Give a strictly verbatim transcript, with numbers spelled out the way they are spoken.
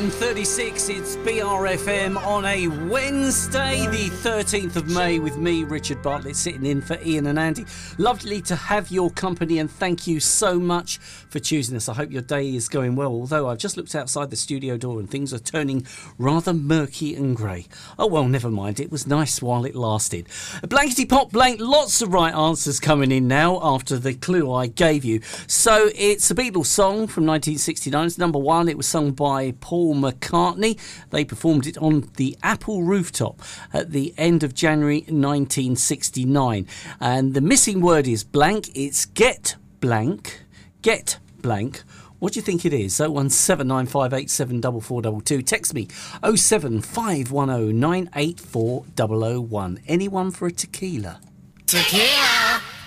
eleven thirty-six, it's B R F M on a Wednesday, the thirteenth of May, with me, Richard Bartlett, sitting in for Ian and Andy. Lovely to have your company, and thank you so much for choosing us. I hope your day is going well, although I've just looked outside the studio door and things are turning rather murky and grey. Oh well, never mind, it was nice while it lasted. Blankety pop blank, lots of right answers coming in now after the clue I gave you. So it's a Beatles song from nineteen sixty-nine, it's number one. It was sung by Paul McCartney. They performed it on the Apple rooftop at the end of January nineteen sixty-nine. And the missing word is blank. It's get blank. Get blank. What do you think it is? oh one seven nine five eight seven four four two two. Text me oh seven five one oh nine eight four oh oh one. Anyone for a tequila? Tequila.